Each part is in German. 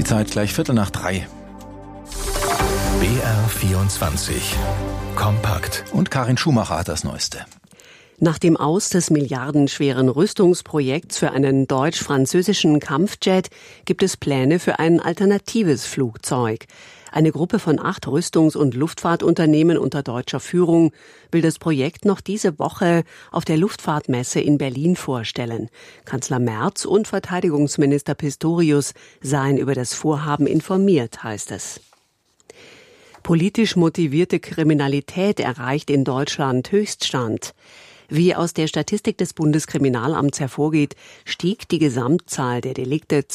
Zeit gleich 2:45. BR24 Kompakt. Und Karin Schumacher hat das Neueste. Nach dem Aus des milliardenschweren Rüstungsprojekts für einen deutsch-französischen Kampfjet gibt es Pläne für ein alternatives Flugzeug. Eine Gruppe von 8 Rüstungs- und Luftfahrtunternehmen unter deutscher Führung will das Projekt noch diese Woche auf der Luftfahrtmesse in Berlin vorstellen. Kanzler Merz und Verteidigungsminister Pistorius seien über das Vorhaben informiert, heißt es. Politisch motivierte Kriminalität erreicht in Deutschland Höchststand. Wie aus der Statistik des Bundeskriminalamts hervorgeht, stieg die Gesamtzahl der Delikte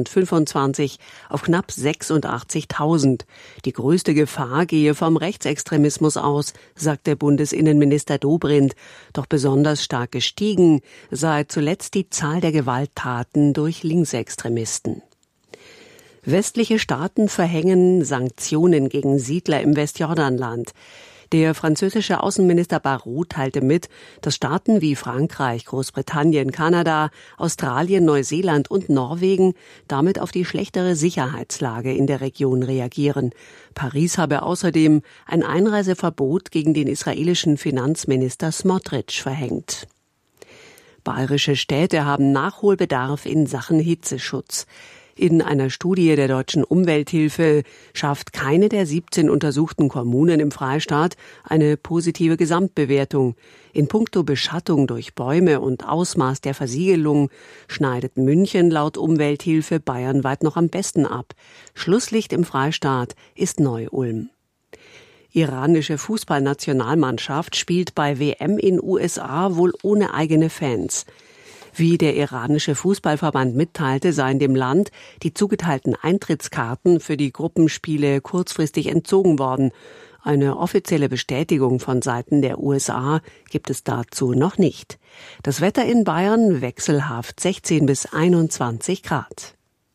2025 auf knapp 86.000. Die größte Gefahr gehe vom Rechtsextremismus aus, sagt der Bundesinnenminister Dobrindt. Doch besonders stark gestiegen sei zuletzt die Zahl der Gewalttaten durch Linksextremisten. Westliche Staaten verhängen Sanktionen gegen Siedler im Westjordanland. Der französische Außenminister Barrot teilte mit, dass Staaten wie Frankreich, Großbritannien, Kanada, Australien, Neuseeland und Norwegen damit auf die schlechtere Sicherheitslage in der Region reagieren. Paris habe außerdem ein Einreiseverbot gegen den israelischen Finanzminister Smotrich verhängt. Bayerische Städte haben Nachholbedarf in Sachen Hitzeschutz. In einer Studie der Deutschen Umwelthilfe schafft keine der 17 untersuchten Kommunen im Freistaat eine positive Gesamtbewertung. In puncto Beschattung durch Bäume und Ausmaß der Versiegelung schneidet München laut Umwelthilfe bayernweit noch am besten ab. Schlusslicht im Freistaat ist Neu-Ulm. Iranische Fußballnationalmannschaft spielt bei WM in USA wohl ohne eigene Fans. Wie der iranische Fußballverband mitteilte, seien dem Land die zugeteilten Eintrittskarten für die Gruppenspiele kurzfristig entzogen worden. Eine offizielle Bestätigung von Seiten der USA gibt es dazu noch nicht. Das Wetter in Bayern wechselhaft 16 bis 21 Grad.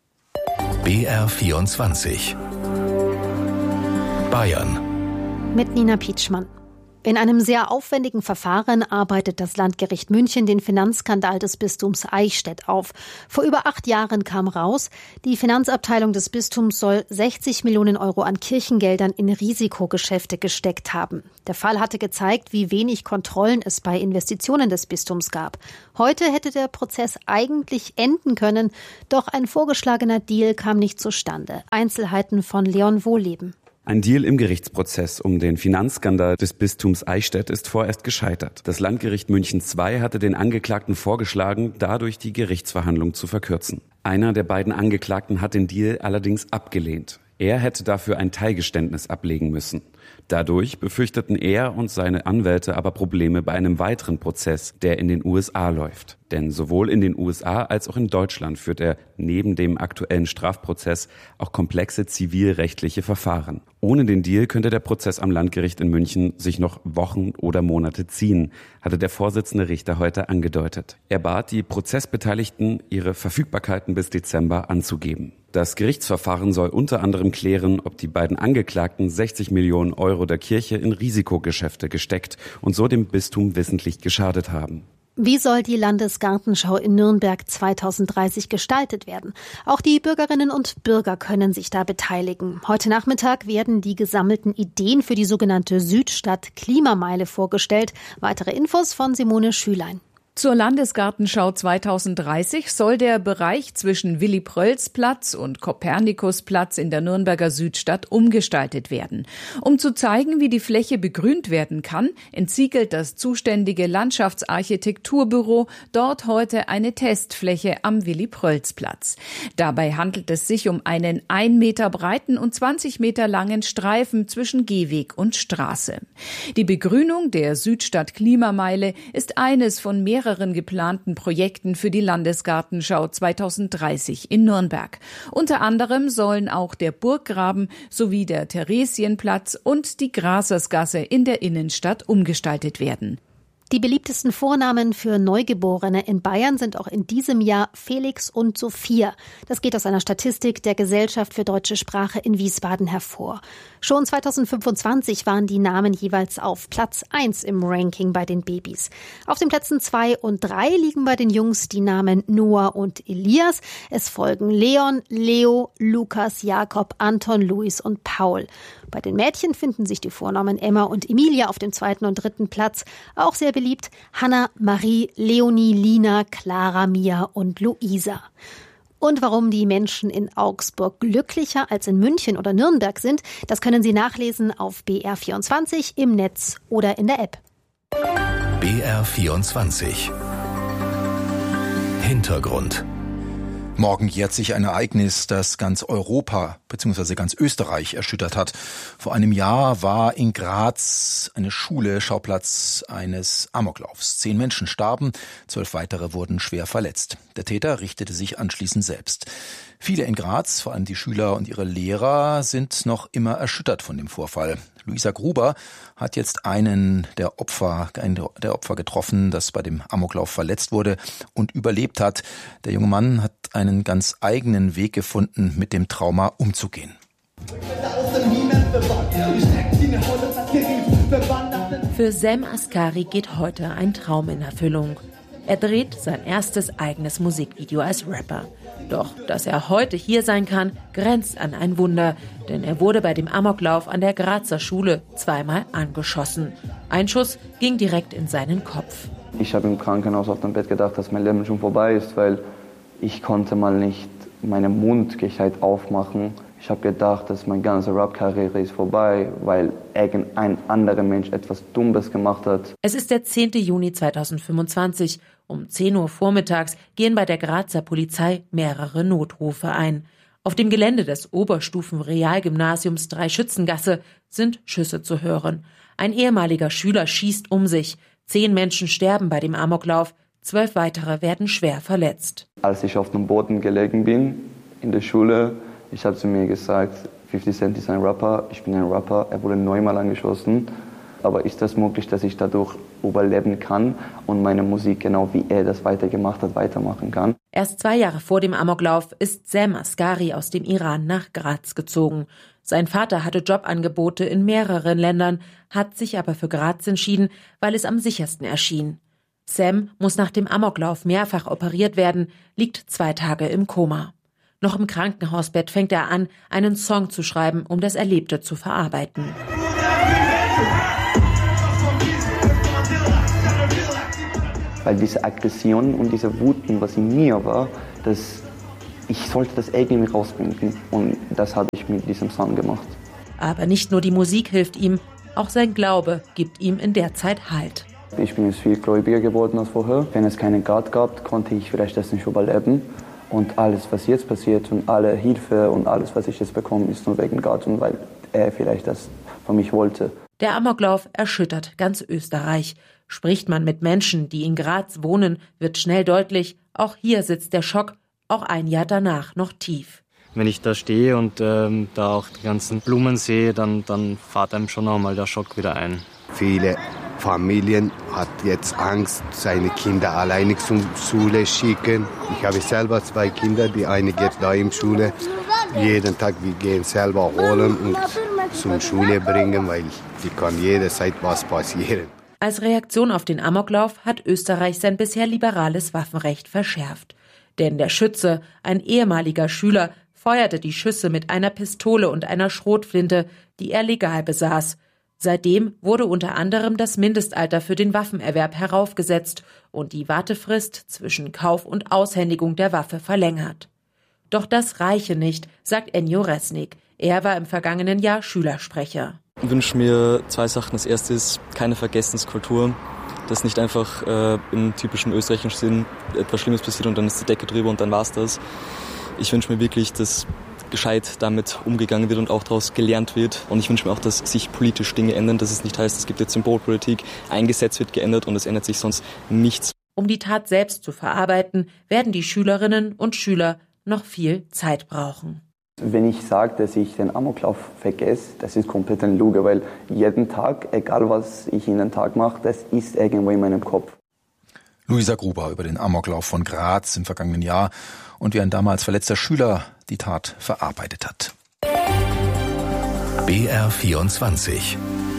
BR24 Bayern mit Nina Pietschmann. In einem sehr aufwendigen Verfahren arbeitet das Landgericht München den Finanzskandal des Bistums Eichstätt auf. Vor über 8 Jahren kam raus, die Finanzabteilung des Bistums soll 60 Millionen Euro an Kirchengeldern in Risikogeschäfte gesteckt haben. Der Fall hatte gezeigt, wie wenig Kontrollen es bei Investitionen des Bistums gab. Heute hätte der Prozess eigentlich enden können, doch ein vorgeschlagener Deal kam nicht zustande. Einzelheiten von Leon Wohleben. Ein Deal im Gerichtsprozess um den Finanzskandal des Bistums Eichstätt ist vorerst gescheitert. Das Landgericht München II hatte den Angeklagten vorgeschlagen, dadurch die Gerichtsverhandlung zu verkürzen. Einer der beiden Angeklagten hat den Deal allerdings abgelehnt. Er hätte dafür ein Teilgeständnis ablegen müssen. Dadurch befürchteten er und seine Anwälte aber Probleme bei einem weiteren Prozess, der in den USA läuft. Denn sowohl in den USA als auch in Deutschland führt er neben dem aktuellen Strafprozess auch komplexe zivilrechtliche Verfahren. Ohne den Deal könnte der Prozess am Landgericht in München sich noch Wochen oder Monate ziehen, hatte der Vorsitzende Richter heute angedeutet. Er bat die Prozessbeteiligten, ihre Verfügbarkeiten bis Dezember anzugeben. Das Gerichtsverfahren soll unter anderem klären, ob die beiden Angeklagten 60 Millionen Euro der Kirche in Risikogeschäfte gesteckt und so dem Bistum wissentlich geschadet haben. Wie soll die Landesgartenschau in Nürnberg 2030 gestaltet werden? Auch die Bürgerinnen und Bürger können sich da beteiligen. Heute Nachmittag werden die gesammelten Ideen für die sogenannte Südstadt-Klimameile vorgestellt. Weitere Infos von Simone Schülein. Zur Landesgartenschau 2030 soll der Bereich zwischen Willy-Prölls-Platz und Kopernikusplatz in der Nürnberger Südstadt umgestaltet werden. Um zu zeigen, wie die Fläche begrünt werden kann, entsiegelt das zuständige Landschaftsarchitekturbüro dort heute eine Testfläche am Willy-Prölls-Platz. Dabei handelt es sich um einen 1 Meter breiten und 20 Meter langen Streifen zwischen Gehweg und Straße. Die Begrünung der Südstadt-Klimameile ist eines von mehreren geplanten Projekten für die Landesgartenschau 2030 in Nürnberg. Unter anderem sollen auch der Burggraben sowie der Theresienplatz und die Grasersgasse in der Innenstadt umgestaltet werden. Die beliebtesten Vornamen für Neugeborene in Bayern sind auch in diesem Jahr Felix und Sophia. Das geht aus einer Statistik der Gesellschaft für deutsche Sprache in Wiesbaden hervor. Schon 2025 waren die Namen jeweils auf Platz 1 im Ranking bei den Babys. Auf den Plätzen 2 und 3 liegen bei den Jungs die Namen Noah und Elias. Es folgen Leon, Leo, Lukas, Jakob, Anton, Luis und Paul. Bei den Mädchen finden sich die Vornamen Emma und Emilia auf dem 2. und 3. Platz. Auch sehr beliebt Hanna, Marie, Leonie, Lina, Clara, Mia und Luisa. Und warum die Menschen in Augsburg glücklicher als in München oder Nürnberg sind, das können Sie nachlesen auf BR24 im Netz oder in der App. BR24 Hintergrund. Morgen jährt sich ein Ereignis, das ganz Europa bzw. ganz Österreich erschüttert hat. Vor einem Jahr war in Graz eine Schule Schauplatz eines Amoklaufs. 10 Menschen starben, 12 weitere wurden schwer verletzt. Der Täter richtete sich anschließend selbst. Viele in Graz, vor allem die Schüler und ihre Lehrer, sind noch immer erschüttert von dem Vorfall. Luisa Gruber hat jetzt einen der Opfer getroffen, das bei dem Amoklauf verletzt wurde und überlebt hat. Der junge Mann hat einen ganz eigenen Weg gefunden, mit dem Trauma umzugehen. Für Sam Asghari geht heute ein Traum in Erfüllung. Er dreht sein erstes eigenes Musikvideo als Rapper. Doch, dass er heute hier sein kann, grenzt an ein Wunder. Denn er wurde bei dem Amoklauf an der Grazer Schule zweimal angeschossen. Ein Schuss ging direkt in seinen Kopf. Ich habe im Krankenhaus auf dem Bett gedacht, dass mein Leben schon vorbei ist, weil ich konnte mal nicht meinen Mund gescheit aufmachen. Ich habe gedacht, dass meine ganze Rap-Karriere ist vorbei, weil irgendein anderer Mensch etwas Dummes gemacht hat. Es ist der 10. Juni 2025. Um 10 Uhr vormittags gehen bei der Grazer Polizei mehrere Notrufe ein. Auf dem Gelände des Oberstufen-Realgymnasiums Dreischützengasse sind Schüsse zu hören. Ein ehemaliger Schüler schießt um sich. 10 Menschen sterben bei dem Amoklauf. 12 weitere werden schwer verletzt. Als ich auf dem Boden gelegen bin in der Schule, ich habe zu mir gesagt, 50 Cent ist ein Rapper, ich bin ein Rapper. Er wurde 9-mal angeschossen. Aber ist das möglich, dass ich dadurch überleben kann und meine Musik, genau wie er das weitergemacht hat, weitermachen kann? Erst 2 Jahre vor dem Amoklauf ist Sam Asghari aus dem Iran nach Graz gezogen. Sein Vater hatte Jobangebote in mehreren Ländern, hat sich aber für Graz entschieden, weil es am sichersten erschien. Sam muss nach dem Amoklauf mehrfach operiert werden, liegt 2 Tage im Koma. Noch im Krankenhausbett fängt er an, einen Song zu schreiben, um das Erlebte zu verarbeiten. Weil diese Aggression und diese Wut, was in mir war, ich sollte das irgendwie rausbringen. Und das habe ich mit diesem Song gemacht. Aber nicht nur die Musik hilft ihm, auch sein Glaube gibt ihm in der Zeit Halt. Ich bin jetzt viel gläubiger geworden als vorher. Wenn es keinen Gott gab, konnte ich vielleicht das nicht überleben. Und alles, was jetzt passiert und alle Hilfe und alles, was ich jetzt bekomme, ist nur wegen Gott und weil er vielleicht das von mich wollte. Der Amoklauf erschüttert ganz Österreich. Spricht man mit Menschen, die in Graz wohnen, wird schnell deutlich, auch hier sitzt der Schock, auch ein Jahr danach noch tief. Wenn ich da stehe und da auch die ganzen Blumen sehe, dann fährt einem schon einmal der Schock wieder ein. Viele Familien hat jetzt Angst, seine Kinder alleine zur Schule schicken. Ich habe selber 2 Kinder, die eine geht da in die Schule. Jeden Tag wir gehen selber holen und zur Schule bringen, weil sie kann jederzeit was passieren. Als Reaktion auf den Amoklauf hat Österreich sein bisher liberales Waffenrecht verschärft. Denn der Schütze, ein ehemaliger Schüler, feuerte die Schüsse mit einer Pistole und einer Schrotflinte, die er legal besaß. Seitdem wurde unter anderem das Mindestalter für den Waffenerwerb heraufgesetzt und die Wartefrist zwischen Kauf und Aushändigung der Waffe verlängert. Doch das reiche nicht, sagt Ennio Resnick. Er war im vergangenen Jahr Schülersprecher. Ich wünsche mir 2 Sachen. Das erste ist keine Vergessenskultur, dass nicht einfach im typischen österreichischen Sinn etwas Schlimmes passiert und dann ist die Decke drüber und dann war's das. Ich wünsche mir wirklich, dass gescheit damit umgegangen wird und auch daraus gelernt wird. Und ich wünsche mir auch, dass sich politisch Dinge ändern, dass es nicht heißt, es gibt jetzt Symbolpolitik, ein Gesetz wird geändert und es ändert sich sonst nichts. Um die Tat selbst zu verarbeiten, werden die Schülerinnen und Schüler noch viel Zeit brauchen. Wenn ich sage, dass ich den Amoklauf vergesse, das ist komplett eine Lüge, weil jeden Tag, egal was ich in den Tag mache, das ist irgendwo in meinem Kopf. Luisa Gruber über den Amoklauf von Graz im vergangenen Jahr und wie ein damals verletzter Schüler die Tat verarbeitet hat. BR24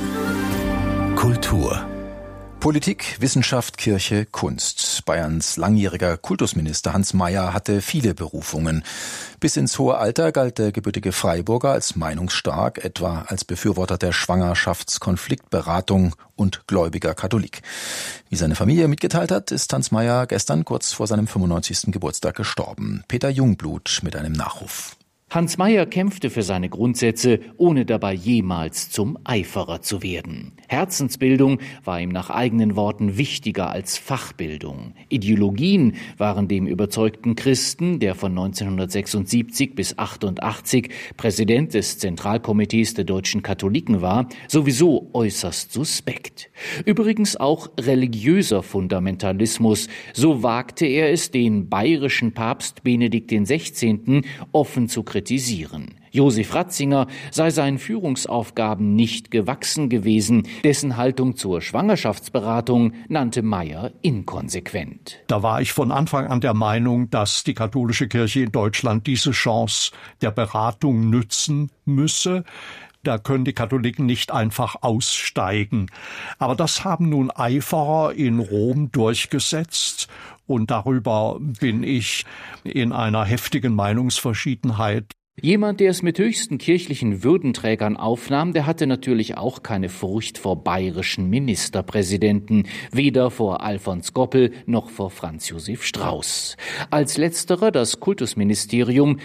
Kultur. Politik, Wissenschaft, Kirche, Kunst. Bayerns langjähriger Kultusminister Hans Mayer hatte viele Berufungen. Bis ins hohe Alter galt der gebürtige Freiburger als meinungsstark, etwa als Befürworter der Schwangerschaftskonfliktberatung und gläubiger Katholik. Wie seine Familie mitgeteilt hat, ist Hans Mayer gestern kurz vor seinem 95. Geburtstag gestorben. Peter Jungblut mit einem Nachruf. Hans Mayer kämpfte für seine Grundsätze, ohne dabei jemals zum Eiferer zu werden. Herzensbildung war ihm nach eigenen Worten wichtiger als Fachbildung. Ideologien waren dem überzeugten Christen, der von 1976 bis 88 Präsident des Zentralkomitees der deutschen Katholiken war, sowieso äußerst suspekt. Übrigens auch religiöser Fundamentalismus. So wagte er es, den bayerischen Papst Benedikt XVI. Offen zu kritisieren. Josef Ratzinger sei seinen Führungsaufgaben nicht gewachsen gewesen. Dessen Haltung zur Schwangerschaftsberatung nannte Mayer inkonsequent. Da war ich von Anfang an der Meinung, dass die katholische Kirche in Deutschland diese Chance der Beratung nützen müsse. Da können die Katholiken nicht einfach aussteigen. Aber das haben nun Eiferer in Rom durchgesetzt. Und darüber bin ich in einer heftigen Meinungsverschiedenheit. Jemand, der es mit höchsten kirchlichen Würdenträgern aufnahm, der hatte natürlich auch keine Furcht vor bayerischen Ministerpräsidenten, weder vor Alfons Goppel noch vor Franz Josef Strauß. Als letzterer das Kultusministerium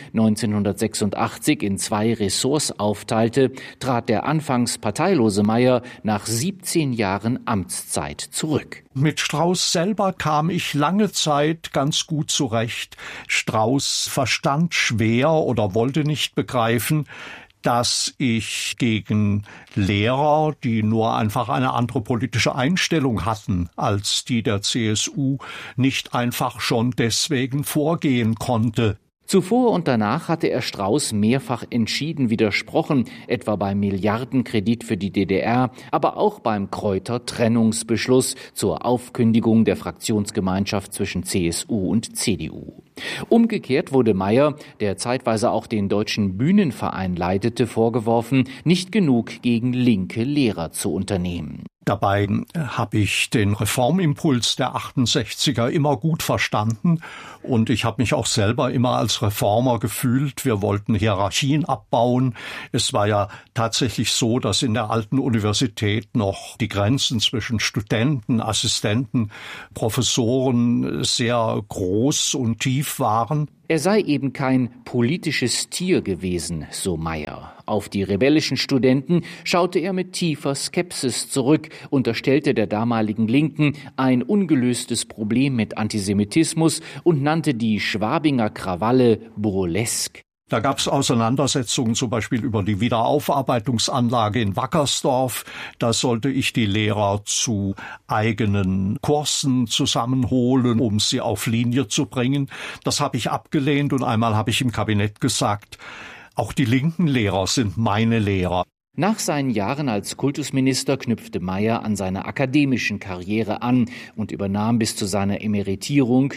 1986 in 2 Ressorts aufteilte, trat der anfangs parteilose Mayer nach 17 Jahren Amtszeit zurück. Mit Strauß selber kam ich lange Zeit ganz gut zurecht. Strauß verstand schwer oder wollte nicht begreifen, dass ich gegen Lehrer, die nur einfach eine andere politische Einstellung hatten als die der CSU, nicht einfach schon deswegen vorgehen konnte. Zuvor und danach hatte er Strauß mehrfach entschieden widersprochen, etwa beim Milliardenkredit für die DDR, aber auch beim Kräuter-Trennungsbeschluss zur Aufkündigung der Fraktionsgemeinschaft zwischen CSU und CDU. Umgekehrt wurde Mayer, der zeitweise auch den Deutschen Bühnenverein leitete, vorgeworfen, nicht genug gegen linke Lehrer zu unternehmen. Dabei habe ich den Reformimpuls der 68er immer gut verstanden und ich habe mich auch selber immer als Reformer gefühlt. Wir wollten Hierarchien abbauen. Es war ja tatsächlich so, dass in der alten Universität noch die Grenzen zwischen Studenten, Assistenten, Professoren sehr groß und tief waren. Er sei eben kein politisches Tier gewesen, so Mayer. Auf die rebellischen Studenten schaute er mit tiefer Skepsis zurück, unterstellte der damaligen Linken ein ungelöstes Problem mit Antisemitismus und nannte die Schwabinger Krawalle burlesk. Da gab es Auseinandersetzungen zum Beispiel über die Wiederaufarbeitungsanlage in Wackersdorf. Da sollte ich die Lehrer zu eigenen Kursen zusammenholen, um sie auf Linie zu bringen. Das habe ich abgelehnt und einmal habe ich im Kabinett gesagt, auch die linken Lehrer sind meine Lehrer. Nach seinen Jahren als Kultusminister knüpfte Mayer an seiner akademischen Karriere an und übernahm bis zu seiner Emeritierung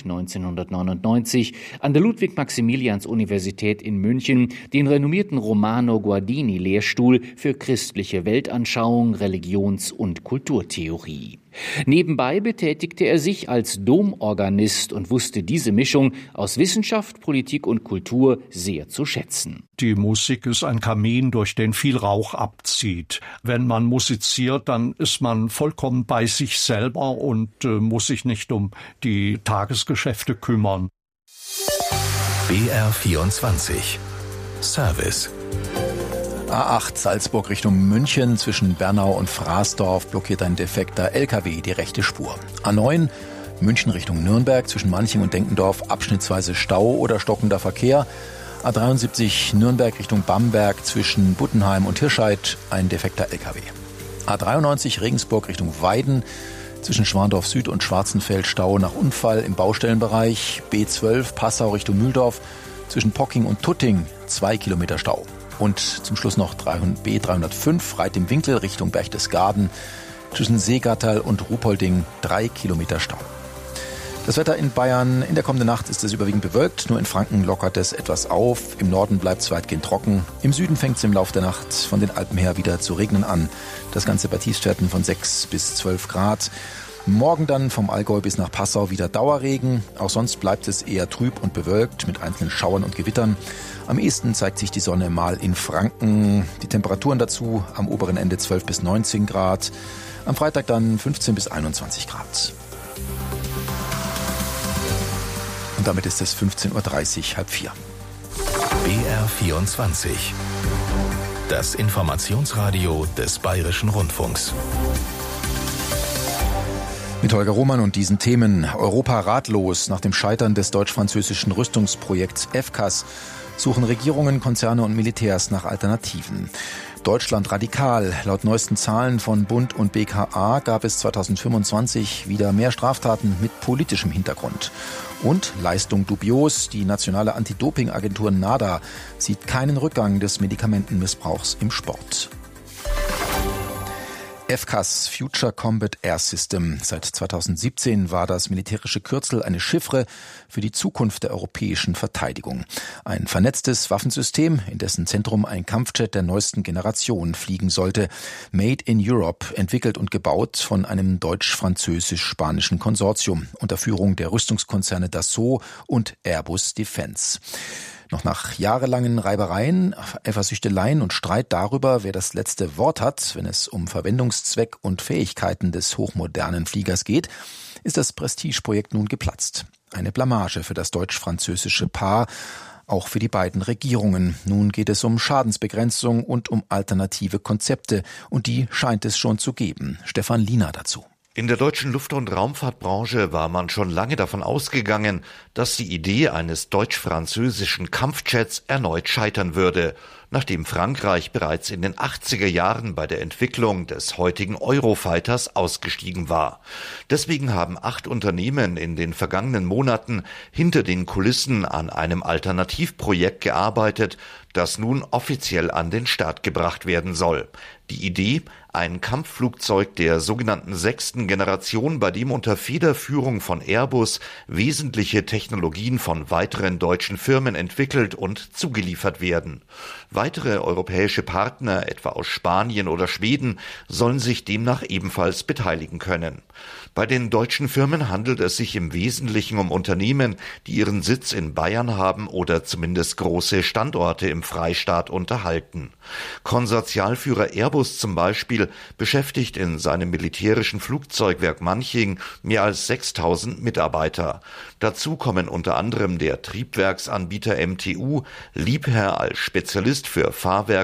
1999 an der Ludwig-Maximilians-Universität in München den renommierten Romano-Guardini-Lehrstuhl für christliche Weltanschauung, Religions- und Kulturtheorie. Nebenbei betätigte er sich als Domorganist und wusste diese Mischung aus Wissenschaft, Politik und Kultur sehr zu schätzen. Die Musik ist ein Kamin, durch den viel Rauch abzieht. Wenn man musiziert, dann ist man vollkommen bei sich selber und muss sich nicht um die Tagesgeschäfte kümmern. BR24 Service. A8 Salzburg Richtung München, zwischen Bernau und Fraßdorf blockiert ein defekter LKW die rechte Spur. A9 München Richtung Nürnberg, zwischen Manching und Denkendorf abschnittsweise Stau oder stockender Verkehr. A73 Nürnberg Richtung Bamberg, zwischen Buttenheim und Hirscheid ein defekter LKW. A93 Regensburg Richtung Weiden, zwischen Schwandorf Süd und Schwarzenfeld Stau nach Unfall im Baustellenbereich. B12 Passau Richtung Mühldorf, zwischen Pocking und Tutting 2 Kilometer Stau. Und zum Schluss noch B305 Reit im Winkel Richtung Berchtesgaden. Zwischen Seegatterl und Ruhpolding 3 Kilometer Stau. Das Wetter in Bayern: in der kommenden Nacht ist es überwiegend bewölkt. Nur in Franken lockert es etwas auf. Im Norden bleibt es weitgehend trocken. Im Süden fängt es im Laufe der Nacht von den Alpen her wieder zu regnen an. Das Ganze bei Tiefstwerten von 6 bis 12 Grad. Morgen dann vom Allgäu bis nach Passau wieder Dauerregen. Auch sonst bleibt es eher trüb und bewölkt mit einzelnen Schauern und Gewittern. Am ehesten zeigt sich die Sonne mal in Franken. Die Temperaturen dazu am oberen Ende 12 bis 19 Grad. Am Freitag dann 15 bis 21 Grad. Und damit ist es 15.30 Uhr, 3:30. BR24. Das Informationsradio des Bayerischen Rundfunks. Mit Holger Roman und diesen Themen: Europa ratlos. Nach dem Scheitern des deutsch-französischen Rüstungsprojekts FCAS suchen Regierungen, Konzerne und Militärs nach Alternativen. Deutschland radikal. Laut neuesten Zahlen von Bund und BKA gab es 2025 wieder mehr Straftaten mit politischem Hintergrund. Und Leistung dubios. Die nationale Anti-Doping-Agentur NADA sieht keinen Rückgang des Medikamentenmissbrauchs im Sport. FCAS, Future Combat Air System. Seit 2017 war das militärische Kürzel eine Chiffre für die Zukunft der europäischen Verteidigung. Ein vernetztes Waffensystem, in dessen Zentrum ein Kampfjet der neuesten Generation fliegen sollte. Made in Europe, entwickelt und gebaut von einem deutsch-französisch-spanischen Konsortium unter Führung der Rüstungskonzerne Dassault und Airbus Defence. Noch nach jahrelangen Reibereien, Eifersüchteleien und Streit darüber, wer das letzte Wort hat, wenn es um Verwendungszweck und Fähigkeiten des hochmodernen Fliegers geht, ist das Prestigeprojekt nun geplatzt. Eine Blamage für das deutsch-französische Paar, auch für die beiden Regierungen. Nun geht es um Schadensbegrenzung und um alternative Konzepte, und die scheint es schon zu geben. Stefan Liener dazu. In der deutschen Luft- und Raumfahrtbranche war man schon lange davon ausgegangen, dass die Idee eines deutsch-französischen Kampfjets erneut scheitern würde, nachdem Frankreich bereits in den 80er Jahren bei der Entwicklung des heutigen Eurofighters ausgestiegen war. Deswegen haben 8 Unternehmen in den vergangenen Monaten hinter den Kulissen an einem Alternativprojekt gearbeitet, das nun offiziell an den Start gebracht werden soll. Die Idee: ein Kampfflugzeug der sogenannten 6. Generation, bei dem unter Federführung von Airbus wesentliche Technologien von weiteren deutschen Firmen entwickelt und zugeliefert werden. Weitere europäische Partner, etwa aus Spanien oder Schweden, sollen sich demnach ebenfalls beteiligen können. Bei den deutschen Firmen handelt es sich im Wesentlichen um Unternehmen, die ihren Sitz in Bayern haben oder zumindest große Standorte im Freistaat unterhalten. Konsortialführer Airbus zum Beispiel beschäftigt in seinem militärischen Flugzeugwerk Manching mehr als 6.000 Mitarbeiter. Dazu kommen unter anderem der Triebwerksanbieter MTU, Liebherr als Spezialist für Fahrwerk,